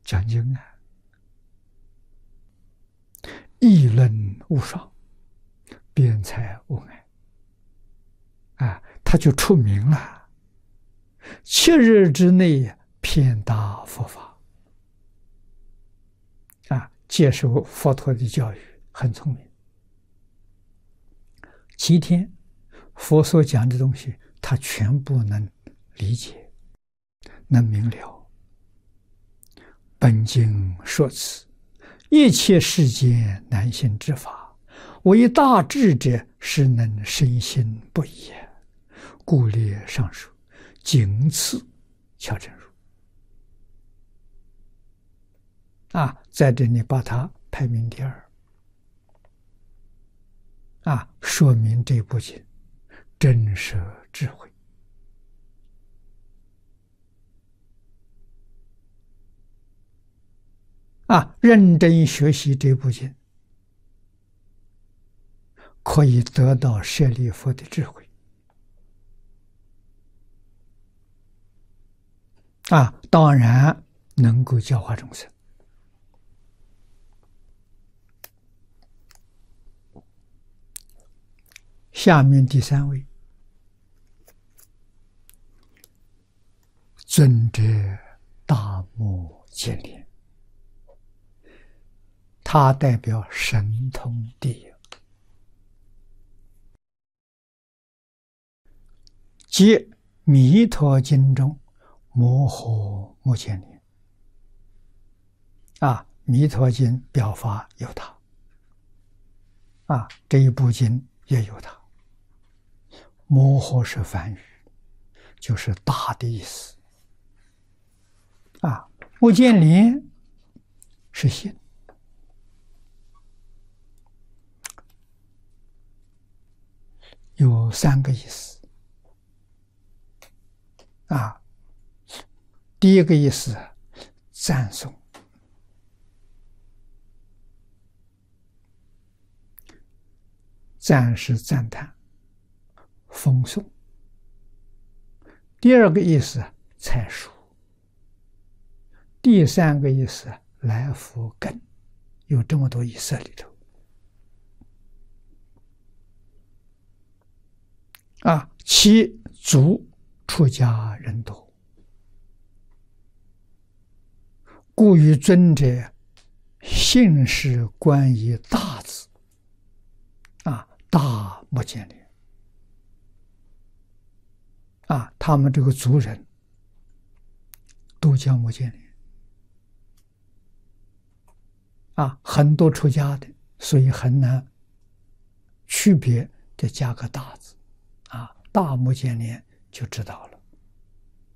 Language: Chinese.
讲经啊，议论无双，辩才无碍啊，他就出名了。7日之内遍达佛法啊，接受佛陀的教育，很聪明。7天，佛所讲的东西，他全部能理解，能明了。本经说此，一切世间难信之法，唯大智者是能深信不疑，故列上述，仅此敲正入。啊，在这里把它排名第2。啊，说明这部经真实智慧。啊，认真学习这部经，可以得到舍利弗的智慧。啊，当然能够教化众生。下面第3位，尊者大目犍连，他代表神通第一，即《弥陀经》中摩诃目犍连。啊，《弥陀经》表法有他，啊，这一部经也有他。摩诃是梵语，就是大的意思。啊，目犍连是心，有3个意思。啊，第一个意思，赞颂。赞是赞叹，讽诵。第2个意思，阐述。第3个意思，来福根，有这么多意思里头。啊，其族出家人多，故于尊者姓氏关于大字。啊，大目犍连。啊，他们这个族人都叫目犍连。啊，很多出家的，所以很难区别，得加个大字。啊，大目犍连就知道了。